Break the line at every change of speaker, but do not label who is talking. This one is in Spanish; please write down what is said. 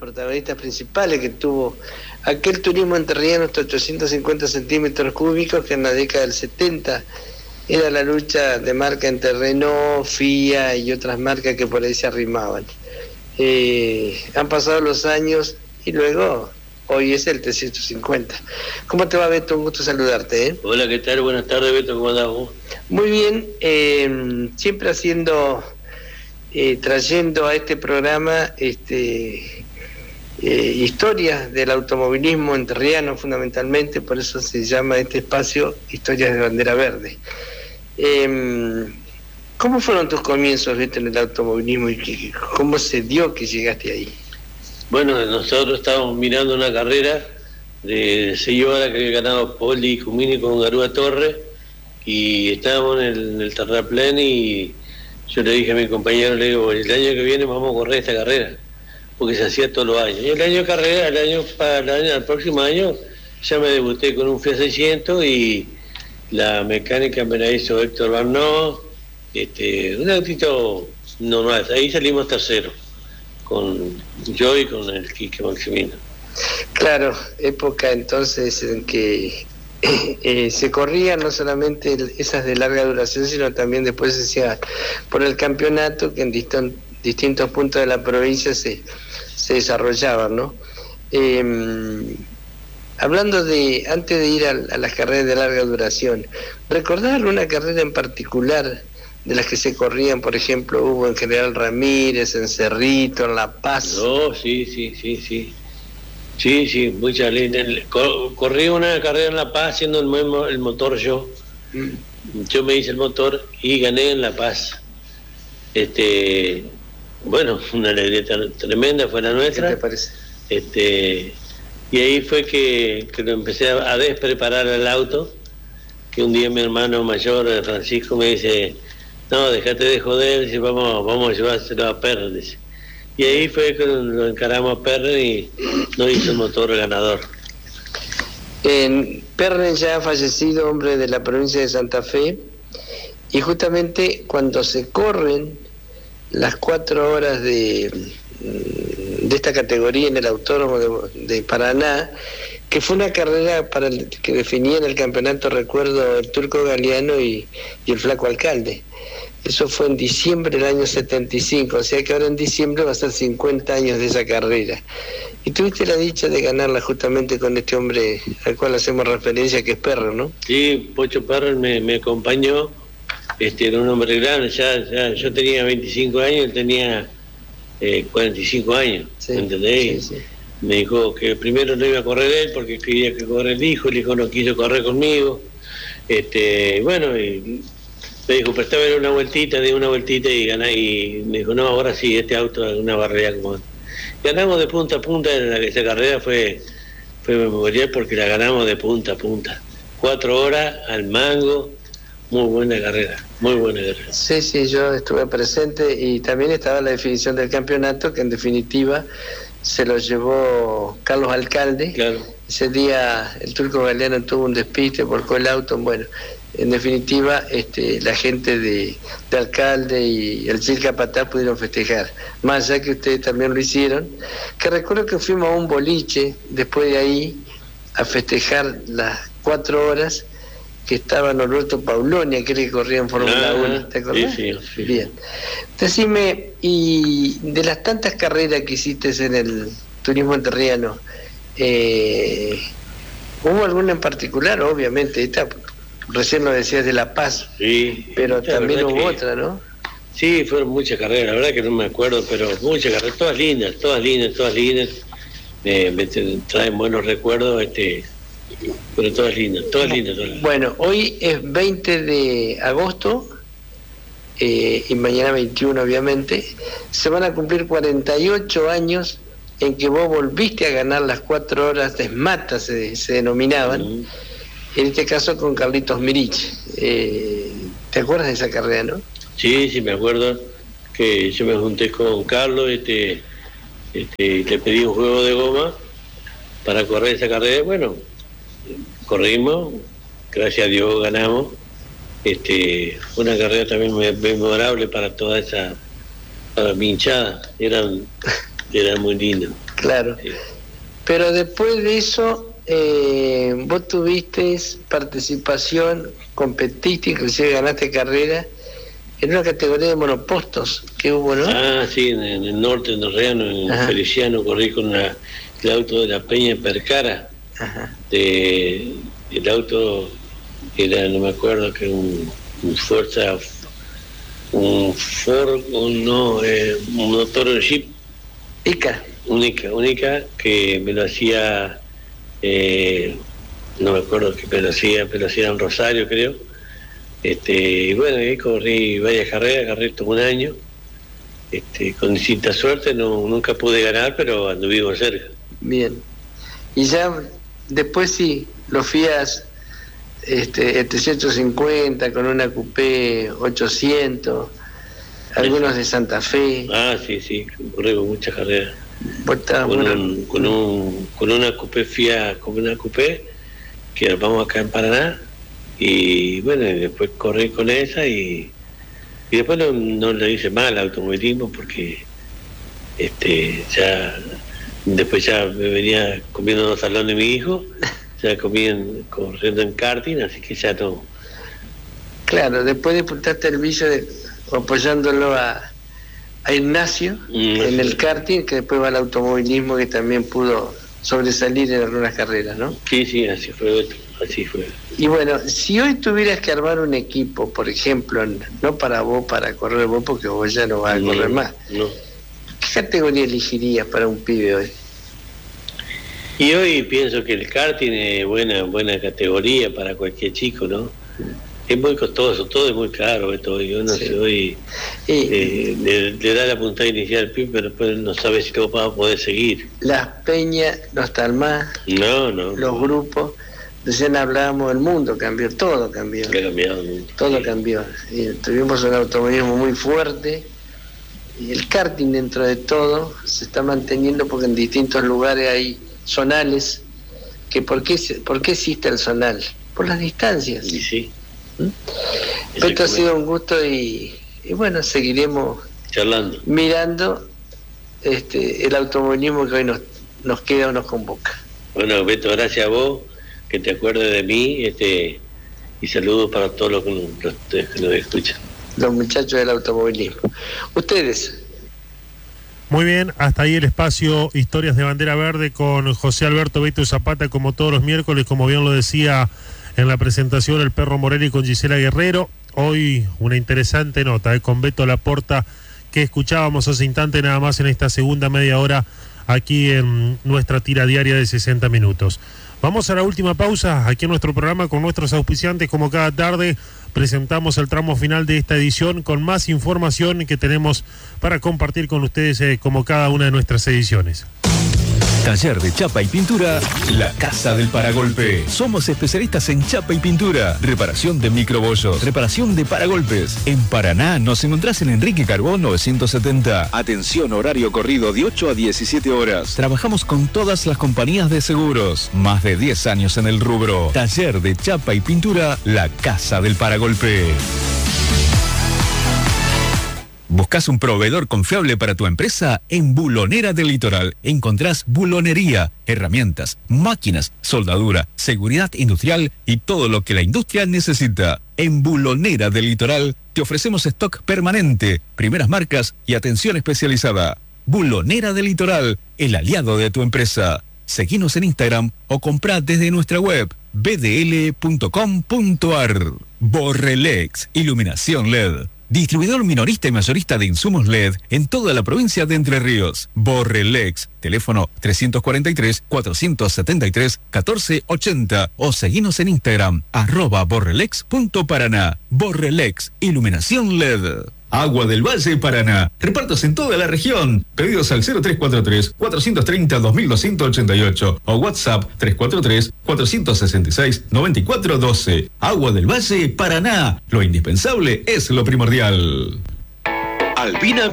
protagonistas principales que tuvo aquel turismo entrerriano hasta 850 centímetros cúbicos, que en la década del 70 era la lucha de marca entre Renault, FIA y otras marcas que por ahí se arrimaban. Han pasado los años y luego hoy es el T150. ¿Cómo te va, Beto? Un gusto saludarte, ¿eh?
Hola, ¿qué tal? Buenas tardes, Beto, ¿cómo andás vos?
Muy bien, siempre trayendo a este programa historias del automovilismo entrerriano fundamentalmente, por eso se llama este espacio Historias de Bandera Verde. ¿Cómo fueron tus comienzos, Beto, en el automovilismo y cómo se dio que llegaste ahí?
Bueno, nosotros estábamos mirando una carrera de 6 horas que había ganado Poli Cumini con Garúa Torres, y estábamos en el terraplén y yo le dije a mi compañero, le digo, el año que viene vamos a correr esta carrera, porque se hacía todos los años. Y el año de carrera, el próximo año, ya me debuté con un Fiat 600 y la mecánica me la hizo Héctor Barnó, un autito normal. Ahí salimos tercero, con yo y con el Quique Maximino.
Claro, época entonces en que se corrían no solamente esas de larga duración, sino también después se hacía por el campeonato que en distintos puntos de la provincia se desarrollaban, ¿no? Hablando antes de ir a las carreras de larga duración, ¿recordás alguna carrera en particular de las que se corrían? Por ejemplo, hubo en General Ramírez, en Cerrito, en La Paz.
No, sí, muchas líneas. Corrí una carrera en La Paz haciendo el motor yo. Yo me hice el motor y gané en La Paz. Bueno, una alegría tremenda fue la nuestra.
¿Qué te parece?
Y ahí fue que lo empecé a despreparar el auto, que un día mi hermano mayor, Francisco, me dice, no, déjate de joder, dice, vamos a llevárselo a Perren, dice. Y ahí fue que lo encaramos a Perren y nos hizo el motor ganador.
Perren ya ha fallecido, hombre de la provincia de Santa Fe, y justamente cuando se corren las 4 horas de esta categoría en el Autódromo de Paraná, que fue una carrera que definían el campeonato, recuerdo, el Turco Galeano y el Flaco Alcalde. Eso fue en diciembre del año 75, o sea que ahora en diciembre va a ser 50 años de esa carrera. Y tuviste la dicha de ganarla justamente con este hombre al cual hacemos referencia, que es Perren, ¿no?
Sí, Pocho Perren me acompañó, era un hombre grande, ya yo tenía 25 años, él tenía 45 años,
sí,
¿entendés?
Sí.
Me dijo que primero no iba a correr él porque quería que corra el hijo no quiso correr conmigo. Bueno, y me dijo, prestame una vueltita, di una vueltita y gané. Y me dijo, no, ahora sí, este auto es una barrera como... Ganamos de punta a punta, esa carrera fue memorial porque la ganamos de punta a punta. 4 horas al mango, muy buena carrera. Sí,
yo estuve presente y también estaba la definición del campeonato, que en definitiva se lo llevó Carlos Alcalde.
Claro.
Ese día el Turco Galeano tuvo un despiste, volcó el auto. Bueno, en definitiva la gente de Alcalde y el Gil Capataz pudieron festejar, más allá que ustedes también lo hicieron, que recuerdo que fuimos a un boliche después de ahí a festejar las 4 horas, que estaba Norberto Pauloni, aquel que corría en Fórmula 1, ¿te acordás?
Sí.
Bien. Decime, y de las tantas carreras que hiciste en el turismo entrerriano, ¿hubo alguna en particular? Obviamente, recién lo decías de La Paz,
sí,
pero también hubo otra, ¿no?
Sí, fueron muchas carreras, la verdad que no me acuerdo, pero muchas carreras, todas lindas, me traen buenos recuerdos, pero todas lindas.
Bueno, hoy es 20 de agosto y mañana 21, obviamente. Se van a cumplir 48 años en que vos volviste a ganar las 4 horas de Mata, se denominaban, en este caso con Carlitos Mirich. ¿Te acuerdas de esa carrera, no?
Sí, me acuerdo que yo me junté con Carlos, le pedí un juego de goma para correr esa carrera. Bueno, corrimos, gracias a Dios ganamos. Fue una carrera también memorable para toda esa, para mi hinchada, era muy lindo.
Claro.
Sí.
Pero después de eso, vos tuviste participación, competiste, inclusive ganaste carrera en una categoría de monopostos que hubo, ¿no?
Ah, sí, en el norte, en Orreano, en
Ajá.
Feliciano, corrí con el auto de la Peña Percara.
Ajá.
El auto era, no me acuerdo, que un Fuerza, un Ford, un motor de Jeep.
Ica.
Única, que me lo hacía, no me acuerdo que me lo hacía en Rosario, creo. Y bueno, ahí corrí varias carreras, corrí todo un año. Con distinta suerte, nunca pude ganar, pero anduvimos cerca.
Bien. Y ya después sí, los Fiat 750 con una Coupé 800, algunos de Santa Fe.
Ah, sí, corrí con muchas carreras. Con una Coupé Fiat, con una Coupé que armamos acá en Paraná. Y bueno, después corrí con esa y después no le hice mal al automovilismo porque después ya me venía comiendo en los salones de mi hijo, ya corriendo en karting, así que ya no.
Claro, después disputaste el vicio apoyándolo a Ignacio en el karting, que después va al automovilismo, que también pudo sobresalir en algunas carreras, ¿no?
Sí, así fue.
Y bueno, si hoy tuvieras que armar un equipo, por ejemplo, no para vos, para correr vos, porque vos ya no vas a correr más,
no.
¿Qué categoría elegirías para un pibe hoy?
Y hoy pienso que el karting es buena categoría para cualquier chico, ¿no? Es muy costoso, todo es muy caro esto hoy. Uno se hoy le da la puntada inicial al pibe, pero después no sabe si lo va a poder seguir.
Las peñas no están más,
no.
Los grupos. Recién hablábamos del mundo, cambió, todo cambió.
Ha cambiado el mundo.
Todo cambió. Y tuvimos un automovilismo muy fuerte y el karting dentro de todo se está manteniendo porque en distintos lugares hay zonales. ¿Por qué existe el zonal? Por las distancias.
Y sí.
Esto ha sido un gusto y bueno, seguiremos
charlando,
mirando el automovilismo que hoy nos queda o nos convoca.
Bueno, Beto, gracias a vos, que te acuerdes de mí, y saludos para todos los que nos escuchan.
Los muchachos del automovilismo. Ustedes.
Muy bien, hasta ahí el espacio Historias de Bandera Verde con José Alberto Beto Zapata, como todos los miércoles, como bien lo decía en la presentación el Perro Morelli con Gisela Guerrero. Hoy una interesante nota con Beto Laporta, que escuchábamos hace instante nada más en esta segunda media hora aquí en nuestra tira diaria de 60 minutos. Vamos a la última pausa aquí en nuestro programa con nuestros auspiciantes. Como cada tarde presentamos el tramo final de esta edición con más información que tenemos para compartir con ustedes como cada una de nuestras ediciones.
Taller de chapa y pintura, La Casa del Paragolpe. Somos especialistas en chapa y pintura, reparación de microbollos, reparación de paragolpes. En Paraná nos encontrás en Enrique Carbón 970. Atención, horario corrido de 8 a 17 horas. Trabajamos con todas las compañías de seguros. Más de 10 años en el rubro. Taller de chapa y pintura, La Casa del Paragolpe. ¿Buscas un proveedor confiable para tu empresa? En Bulonera del Litoral encontrás bulonería, herramientas, máquinas, soldadura, seguridad industrial y todo lo que la industria necesita. En Bulonera del Litoral te ofrecemos stock permanente, primeras marcas y atención especializada. Bulonera del Litoral, el aliado de tu empresa. Seguinos en Instagram o comprá desde nuestra web bdl.com.ar. Borrelex, iluminación LED. Distribuidor minorista y mayorista de insumos LED en toda la provincia de Entre Ríos. Borrelex, teléfono 343-473-1480 o seguinos en Instagram, @borrelex.paraná. Borrelex, iluminación LED. Agua del Valle Paraná. Repartos en toda la región. Pedidos al 0343-430-2288 o WhatsApp 343-466-9412. Agua del Valle Paraná. Lo indispensable es lo primordial.
Albina